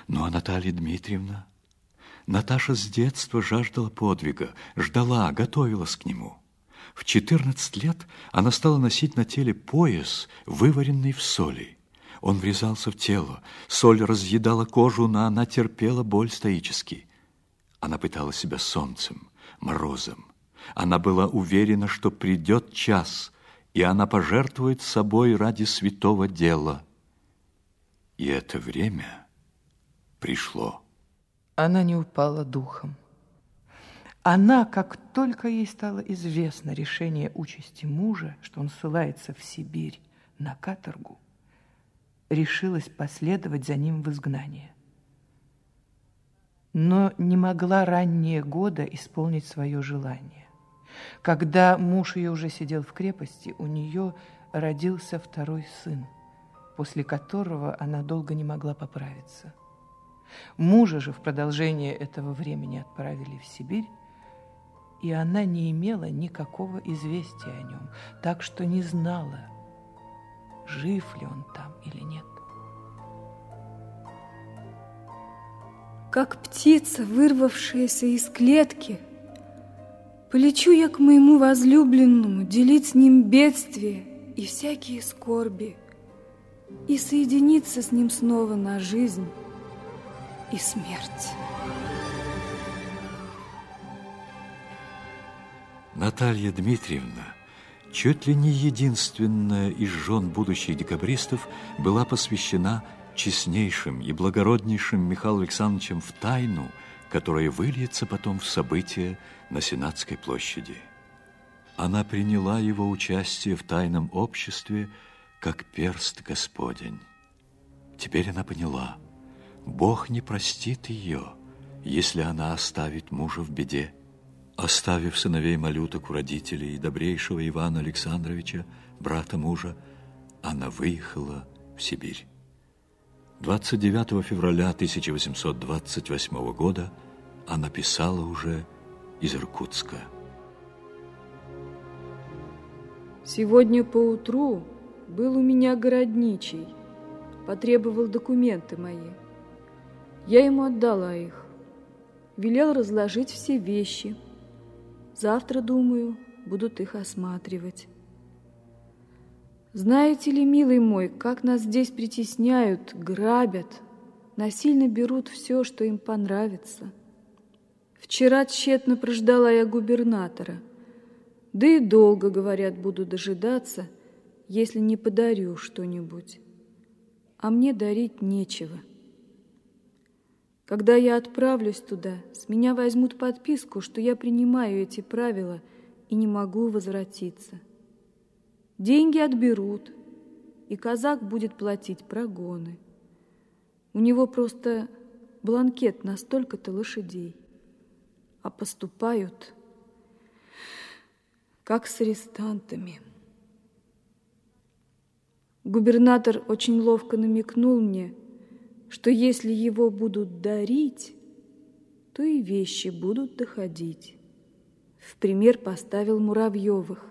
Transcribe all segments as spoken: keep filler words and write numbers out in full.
Ну, а Наталья Дмитриевна? Наташа с детства жаждала подвига, ждала, готовилась к нему. В четырнадцать лет она стала носить на теле пояс, вываренный в соли. Он врезался в тело, соль разъедала кожу, но она терпела боль стоически. Она пытала себя солнцем, морозом. Она была уверена, что придет час, и она пожертвует собой ради святого дела. И это время пришло. Она не упала духом. Она, как только ей стало известно решение участи мужа, что он ссылается в Сибирь на каторгу, решилась последовать за ним в изгнание. Но не могла ранние года исполнить свое желание. Когда муж ее уже сидел в крепости, у нее родился второй сын, после которого она долго не могла поправиться. Мужа же в продолжение этого времени отправили в Сибирь, и она не имела никакого известия о нем, так что не знала, жив ли он там или нет. Как птица, вырвавшаяся из клетки, полечу я к моему возлюбленному, делить с ним бедствия и всякие скорби, и соединиться с ним снова на жизнь и смерть. Наталья Дмитриевна, чуть ли не единственная из жен будущих декабристов, была посвящена честнейшим и благороднейшим Михаилом Александровичем в тайну, которая выльется потом в события на Сенатской площади. Она приняла его участие в тайном обществе как перст Господень. Теперь она поняла, Бог не простит ее, если она оставит мужа в беде. Оставив сыновей малюток у родителей и добрейшего Ивана Александровича, брата мужа, она выехала в Сибирь. двадцать девятого февраля тысяча восемьсот двадцать восьмого года она писала уже из Иркутска. Сегодня поутру был у меня городничий, потребовал документы мои. Я ему отдала их, велел разложить все вещи. Завтра, думаю, будут их осматривать. Знаете ли, милый мой, как нас здесь притесняют, грабят, насильно берут все, что им понравится. Вчера тщетно прождала я губернатора, да и долго, говорят, буду дожидаться, если не подарю что-нибудь. А мне дарить нечего. Когда я отправлюсь туда, с меня возьмут подписку, что я принимаю эти правила и не могу возвратиться. Деньги отберут, и казак будет платить прогоны. У него просто бланкет на столько-то лошадей, а поступают как с арестантами. Губернатор очень ловко намекнул мне, что если его будут дарить, то и вещи будут доходить. В пример поставил Муравьевых.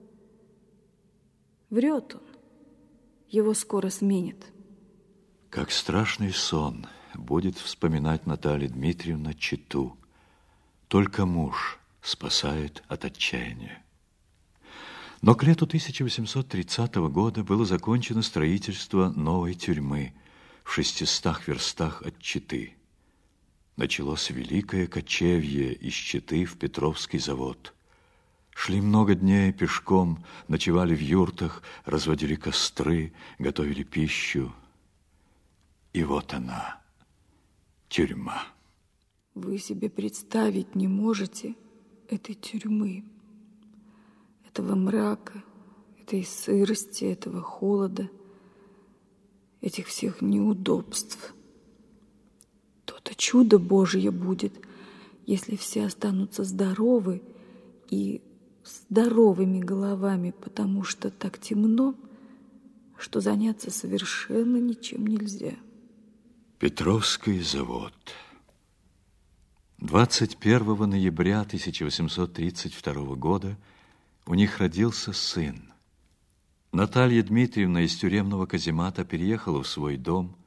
Врет он, его скоро сменят. Как страшный сон будет вспоминать Наталья Дмитриевна Читу. Только муж спасает от отчаяния. Но к лету тысяча восемьсот тридцатого года было закончено строительство новой тюрьмы в шестистах верстах от Читы. Началось великое кочевье из Читы в Петровский завод. Шли много дней пешком, ночевали в юртах, разводили костры, готовили пищу. И вот она, тюрьма. Вы себе представить не можете этой тюрьмы, этого мрака, этой сырости, этого холода, этих всех неудобств. То-то чудо Божье будет, если все останутся здоровы и здоровыми головами, потому что так темно, что заняться совершенно ничем нельзя. Петровский завод. двадцать первого ноября тысяча восемьсот тридцать второго года у них родился сын. Наталья Дмитриевна из тюремного каземата переехала в свой дом,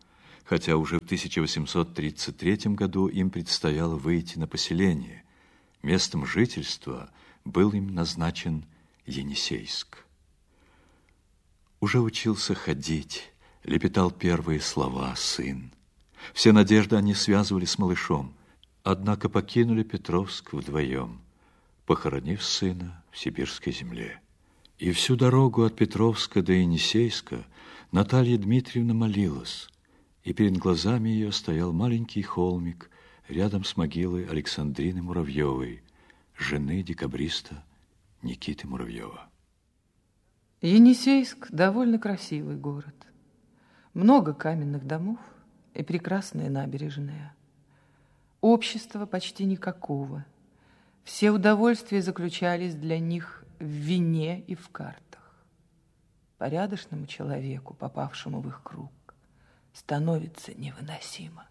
хотя уже в тысяча восемьсот тридцать третьем году им предстояло выйти на поселение. Местом жительства был им назначен Енисейск. Уже учился ходить, лепетал первые слова сын. Все надежды они связывали с малышом, однако покинули Петровск вдвоем, похоронив сына в сибирской земле. И всю дорогу от Петровска до Енисейска Наталья Дмитриевна молилась, и перед глазами ее стоял маленький холмик рядом с могилой Александрины Муравьевой, жены декабриста Никиты Муравьева. Енисейск – довольно красивый город. Много каменных домов и прекрасная набережная. Общества почти никакого. Все удовольствия заключались для них в вине и в картах. Порядочному человеку, попавшему в их круг, становится невыносимо.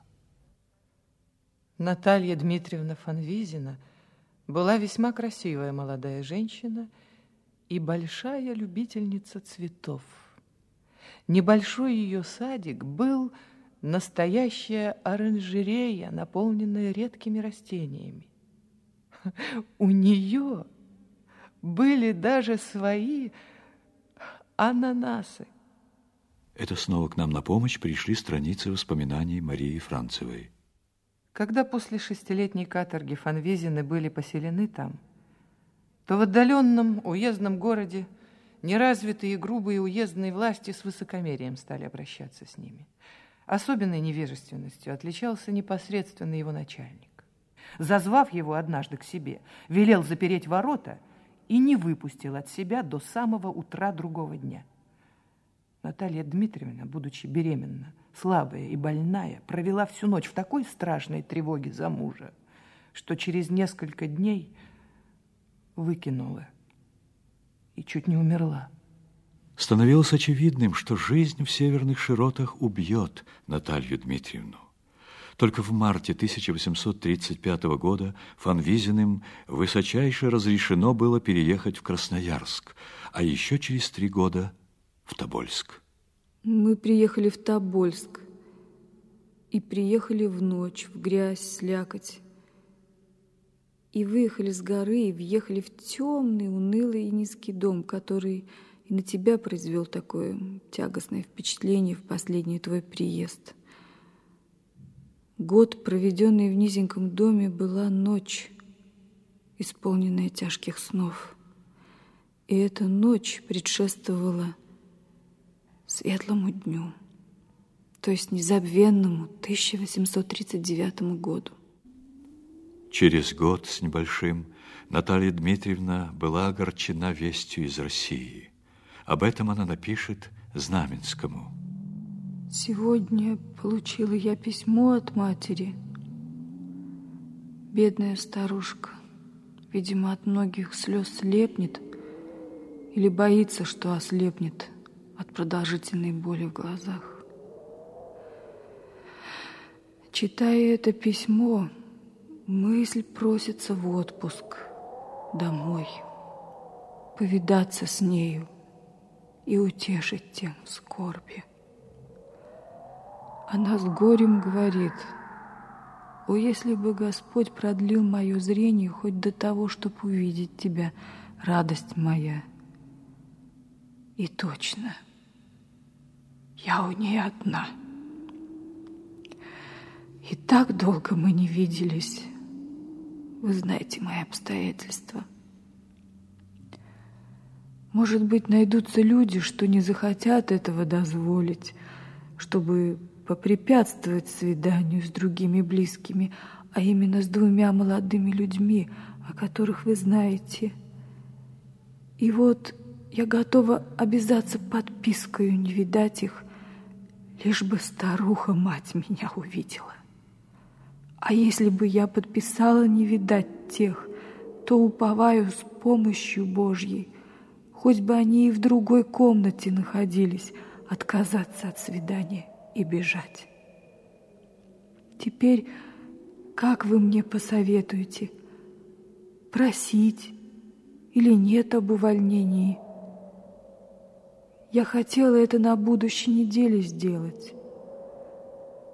Наталья Дмитриевна Фанвизина была весьма красивая молодая женщина и большая любительница цветов. Небольшой ее садик был настоящая оранжерея, наполненная редкими растениями. У нее были даже свои ананасы. Это снова к нам на помощь пришли страницы воспоминаний Марии Францевой. Когда после шестилетней каторги Фанвизины были поселены там, то в отдаленном уездном городе неразвитые и грубые уездные власти с высокомерием стали обращаться с ними. Особенной невежественностью отличался непосредственно его начальник. Зазвав его однажды к себе, велел запереть ворота и не выпустил от себя до самого утра другого дня. Наталья Дмитриевна, будучи беременна, слабая и больная, провела всю ночь в такой страшной тревоге за мужа, что через несколько дней выкинула и чуть не умерла. Становилось очевидным, что жизнь в северных широтах убьет Наталью Дмитриевну. Только в марте тысяча восемьсот тридцать пятого года Фанвизиным высочайше разрешено было переехать в Красноярск, а еще через три года в Тобольск. Мы приехали в Тобольск и приехали в ночь, в грязь, слякоть. И выехали с горы и въехали в темный, унылый и низкий дом, который и на тебя произвел такое тягостное впечатление в последний твой приезд. Год, проведенный в низеньком доме, была ночь, исполненная тяжких снов. И эта ночь предшествовала светлому дню, то есть незабвенному тысяча восемьсот тридцать девятому году. Через год с небольшим Наталья Дмитриевна была огорчена вестью из России. Об этом она напишет Знаменскому. Сегодня получила я письмо от матери. Бедная старушка, видимо, от многих слез слепнет или боится, что ослепнет от продолжительной боли в глазах. Читая это письмо, мысль просится в отпуск, домой, повидаться с нею и утешить тем в скорби. Она с горем говорит: «О, если бы Господь продлил мое зрение хоть до того, чтобы увидеть тебя, радость моя!» И точно, я у ней одна. И так долго мы не виделись. Вы знаете мои обстоятельства. Может быть, найдутся люди, что не захотят этого дозволить, чтобы попрепятствовать свиданию с другими близкими, а именно с двумя молодыми людьми, о которых вы знаете. И вот я готова обязаться подпискою не видать их, лишь бы старуха-мать меня увидела. А если бы я подписала не видать тех, то уповаю с помощью Божьей, хоть бы они и в другой комнате находились, отказаться от свидания и бежать. Теперь, как вы мне посоветуете, просить или нет об увольнении? Я хотела это на будущей неделе сделать.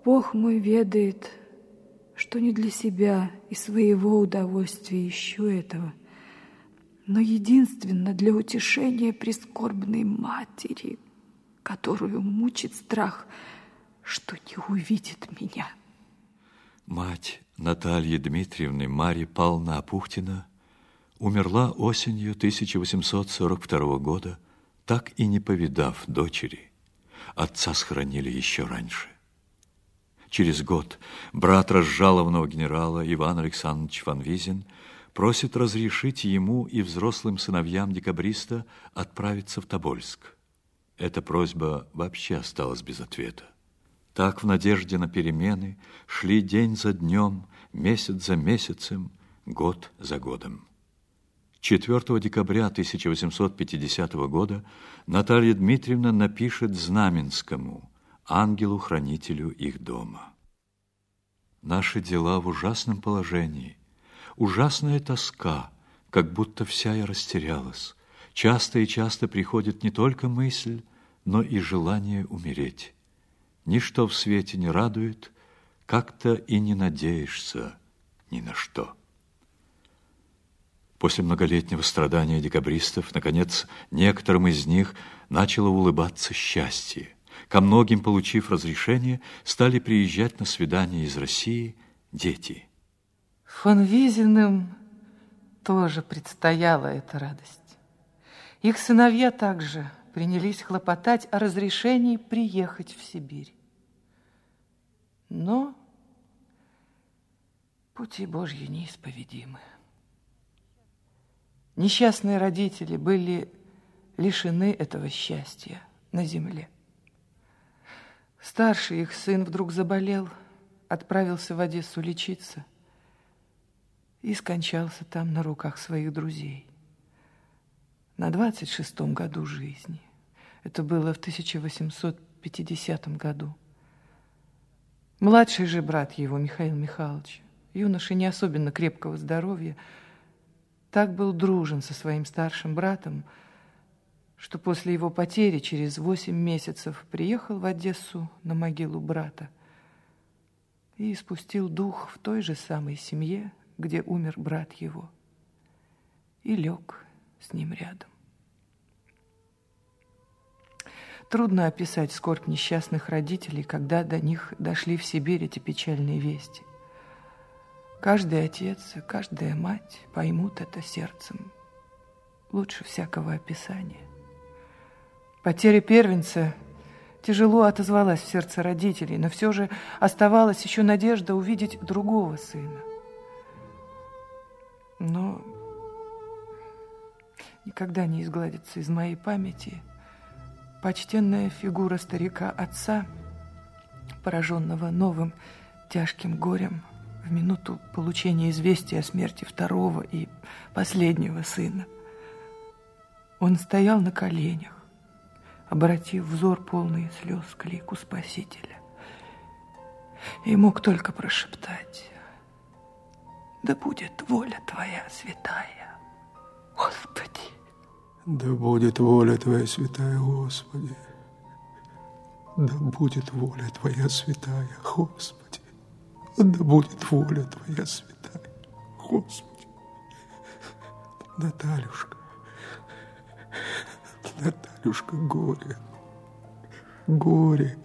Бог мой ведает, что не для себя и своего удовольствия ищу этого, но единственно для утешения прискорбной матери, которую мучит страх, что не увидит меня. Мать Натальи Дмитриевны, Марья Павловна Апухтина, умерла осенью тысяча восемьсот сорок второго года, так и не повидав дочери. Отца схоронили еще раньше. Через год брат разжалованного генерала Иван Александрович фон Визин просит разрешить ему и взрослым сыновьям декабриста отправиться в Тобольск. Эта просьба вообще осталась без ответа. Так в надежде на перемены шли день за днем, месяц за месяцем, год за годом. четвёртого декабря тысяча восемьсот пятидесятого года Наталья Дмитриевна напишет Знаменскому, ангелу-хранителю их дома. Наши дела в ужасном положении, ужасная тоска, как будто вся я растерялась. Часто и часто приходит не только мысль, но и желание умереть. Ничто в свете не радует, как-то и не надеешься ни на что. После многолетнего страдания декабристов, наконец, некоторым из них начало улыбаться счастье. Ко многим, получив разрешение, стали приезжать на свидания из России дети. Фон Визиным тоже предстояла эта радость. Их сыновья также принялись хлопотать о разрешении приехать в Сибирь. Но пути Божьи неисповедимы. Несчастные родители были лишены этого счастья на земле. Старший их сын вдруг заболел, отправился в Одессу лечиться и скончался там на руках своих друзей. На двадцать шестом году жизни. Это было в тысяча восемьсот пятидесятом году. Младший же брат его, Михаил Михайлович, юноша не особенно крепкого здоровья, так был дружен со своим старшим братом, что после его потери через восемь месяцев приехал в Одессу на могилу брата и испустил дух в той же самой семье, где умер брат его, и лег с ним рядом. Трудно описать скорбь несчастных родителей, когда до них дошли в Сибирь эти печальные вести. Каждый отец и каждая мать поймут это сердцем лучше всякого описания. Потеря первенца тяжело отозвалась в сердце родителей, но все же оставалась еще надежда увидеть другого сына. Но никогда не изгладится из моей памяти почтенная фигура старика-отца, пораженного новым тяжким горем в минуту получения известия о смерти второго и последнего сына. Он стоял на коленях, обратив взор полный слез к лику Спасителя, и мог только прошептать: «Да будет воля Твоя, святая, Господи». Да будет воля Твоя, святая, Господи. Да будет воля Твоя, святая, Господи. Да будет воля Твоя, святая, Господи. Натальюшка, Натальюшка, горе, горе.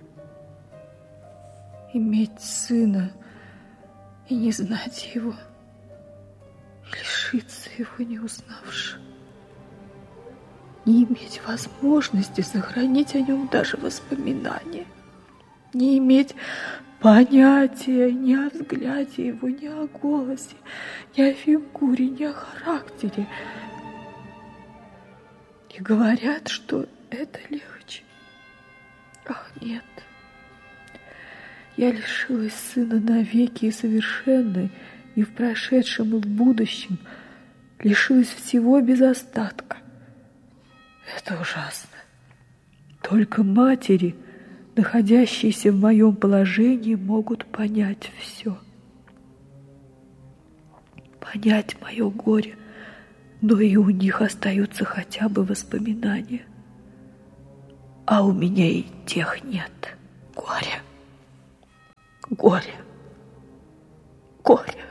Иметь сына и не знать его, лишиться его, не узнавши, не иметь возможности сохранить о нем даже воспоминания, не иметь понятия ни о взгляде его, ни о голосе, ни о фигуре, ни о характере. И говорят, что это легче. Ах, нет. Я лишилась сына навеки и совершенно, и в прошедшем, и в будущем, лишилась всего без остатка. Это ужасно. Только матери, находящиеся в моем положении, могут понять все. Понять мое горе, но и у них остаются хотя бы воспоминания. А у меня и тех нет горя. Горе, горе.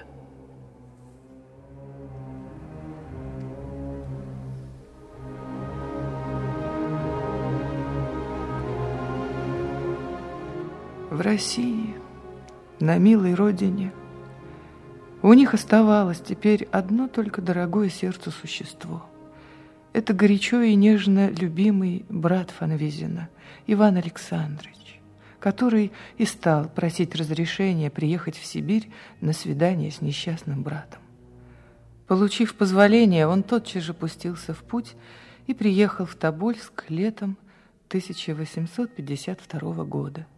В России, на милой родине, у них оставалось теперь одно только дорогое сердцу существо. Это горячо и нежно любимый брат Фанвизина, Иван Александрович, который и стал просить разрешения приехать в Сибирь на свидание с несчастным братом. Получив позволение, он тотчас же пустился в путь и приехал в Тобольск летом тысяча восемьсот пятьдесят второго года.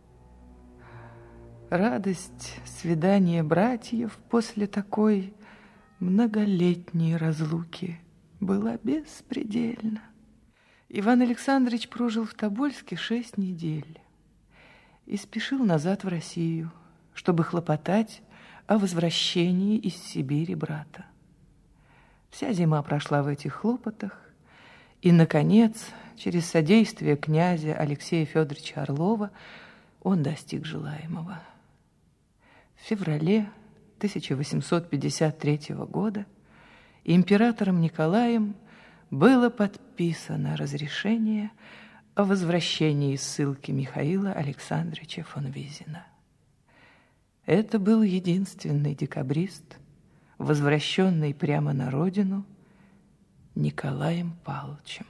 Радость свидания братьев после такой многолетней разлуки была беспредельна. Иван Александрович прожил в Тобольске шесть недель и спешил назад в Россию, чтобы хлопотать о возвращении из Сибири брата. Вся зима прошла в этих хлопотах, и, наконец, через содействие князя Алексея Федоровича Орлова он достиг желаемого. В феврале тысяча восемьсот пятьдесят третьего года императором Николаем было подписано разрешение о возвращении из ссылки Михаила Александровича Фанвизина. Это был единственный декабрист, возвращенный прямо на родину Николаем Павловичем.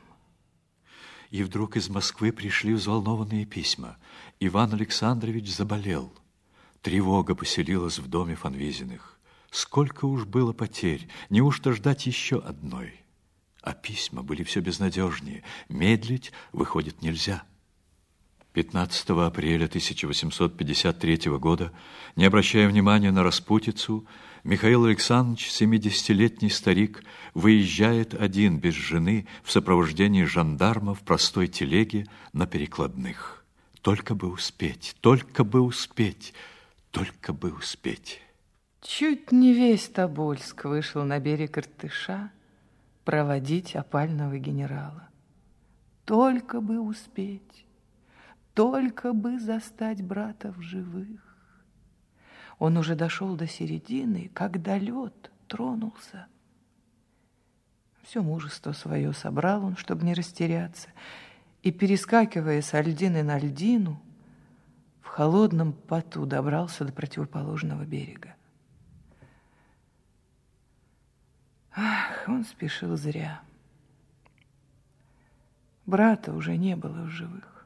И вдруг из Москвы пришли взволнованные письма. Иван Александрович заболел. Тревога поселилась в доме Фанвизиных. Сколько уж было потерь, неужто ждать еще одной? А письма были все безнадежнее. Медлить, выходит, нельзя. пятнадцатого апреля тысяча восемьсот пятьдесят третьего года, не обращая внимания на распутицу, Михаил Александрович, семидесятилетний старик, выезжает один без жены в сопровождении жандарма в простой телеге на перекладных. Только бы успеть, только бы успеть, только бы успеть. Чуть не весь Тобольск вышел на берег Иртыша проводить опального генерала. Только бы успеть, только бы застать брата в живых. Он уже дошел до середины, когда лед тронулся. Все мужество свое собрал он, чтобы не растеряться, и, перескакивая с льдины на льдину, в холодном поту добрался до противоположного берега. Ах, он спешил зря. Брата уже не было в живых.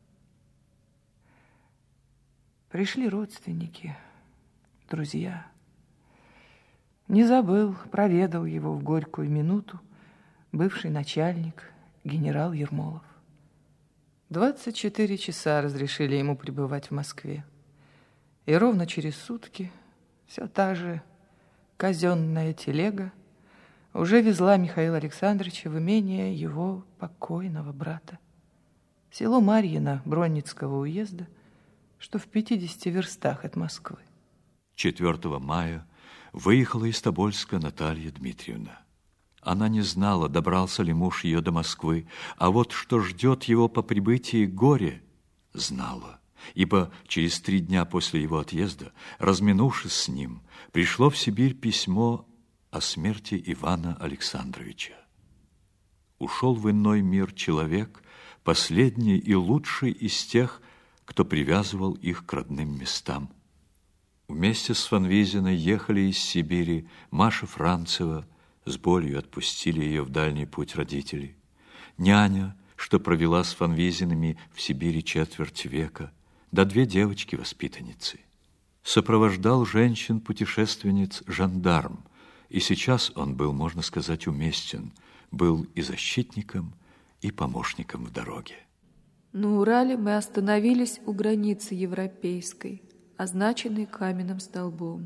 Пришли родственники, друзья. Не забыл, проведал его в горькую минуту бывший начальник, генерал Ермолов. двадцать четыре часа разрешили ему пребывать в Москве. И ровно через сутки все та же казенная телега уже везла Михаила Александровича в имение его покойного брата. Село Марьино Бронницкого уезда, что в пятидесяти верстах от Москвы. четвёртого мая выехала из Тобольска Наталья Дмитриевна. Она не знала, добрался ли муж ее до Москвы, а вот что ждет его по прибытии горе, знала, ибо через три дня после его отъезда, разминувшись с ним, пришло в Сибирь письмо о смерти Ивана Александровича. Ушел в иной мир человек, последний и лучший из тех, кто привязывал их к родным местам. Вместе с Фанвизиной ехали из Сибири Маша Францева, с болью отпустили ее в дальний путь родители, няня, что провела с Фанвизинами в Сибири четверть века, да две девочки-воспитанницы. Сопровождал женщин-путешественниц жандарм, и сейчас он был, можно сказать, уместен, был и защитником, и помощником в дороге. На Урале мы остановились у границы европейской, означенной каменным столбом.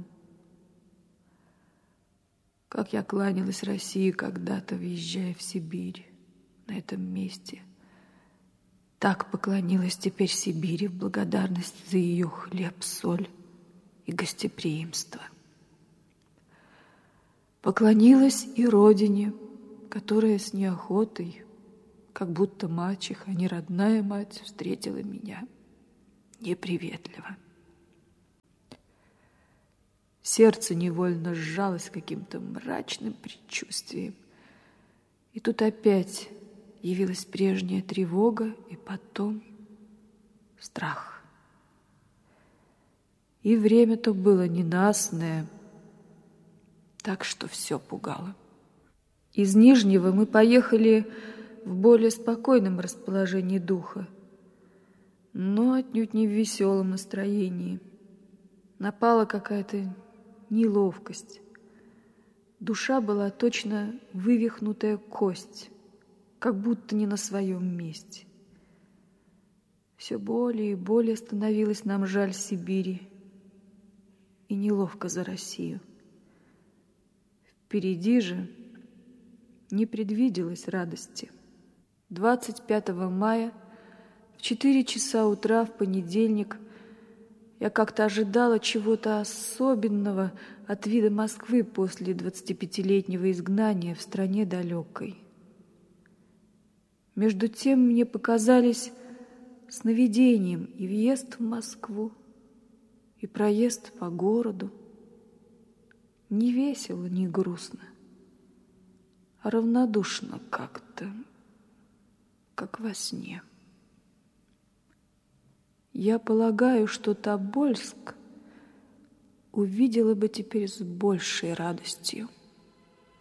Как я кланялась России когда-то, въезжая в Сибирь, на этом месте. Так поклонилась теперь Сибири в благодарность за ее хлеб, соль и гостеприимство. Поклонилась и родине, которая с неохотой, как будто мачеха, а не родная мать, встретила меня неприветливо. Сердце невольно сжалось каким-то мрачным предчувствием. И тут опять явилась прежняя тревога, и потом страх. И время-то было ненастное, так что все пугало. Из Нижнего мы поехали в более спокойном расположении духа, но отнюдь не в веселом настроении. Напала какая-то неловкость. Душа была точно вывихнутая кость, как будто не на своем месте. Все более и более становилось нам жаль Сибири и неловко за Россию. Впереди же не предвиделось радости. двадцать пятого мая в четыре часа утра в понедельник я как-то ожидала чего-то особенного от вида Москвы после двадцатипятилетнего изгнания в стране далекой. Между тем мне показались сновидением и въезд в Москву, и проезд по городу. Не весело, не грустно, а равнодушно как-то, как во сне. Я полагаю, что Тобольск увидела бы теперь с большей радостью.